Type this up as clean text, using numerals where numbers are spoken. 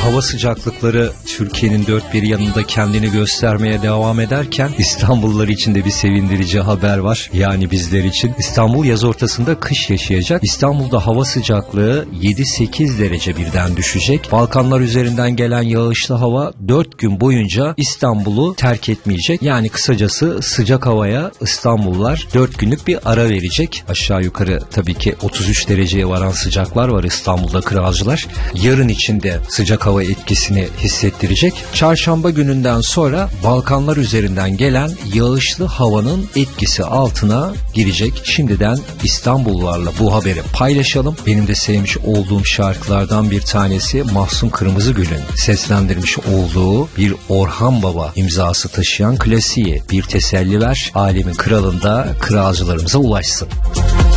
Hava sıcaklıkları Türkiye'nin dört bir yanında kendini göstermeye devam ederken İstanbullular için de bir sevindirici haber var. Yani bizler için. İstanbul yaz ortasında kış yaşayacak. İstanbul'da hava sıcaklığı 7-8 derece birden düşecek. Balkanlar üzerinden gelen yağışlı hava 4 gün boyunca İstanbul'u terk etmeyecek. Yani kısacası sıcak havaya İstanbullular 4 günlük bir ara verecek. Aşağı yukarı tabii ki 33 dereceye varan sıcaklar var İstanbul'da Kırağızcılar. Yarın içinde sıcak hava etkisini hissettirecek. Çarşamba gününden sonra Balkanlar üzerinden gelen yağışlı havanın etkisi altına girecek. Şimdiden İstanbullularla bu haberi paylaşalım. Benim de sevmiş olduğum şarkılardan bir tanesi Mahsun Kırmızıgül'ün seslendirmiş olduğu bir Orhan Baba imzası taşıyan klasiği Bir Teselli Ver, Alemin Kralı'nda Kırağızcılarımıza ulaşsın.